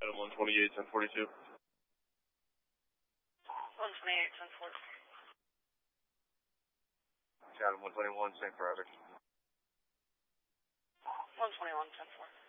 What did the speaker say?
128, 1042. 128, 1040. Chatham 121, same for Epic. 121, 1040.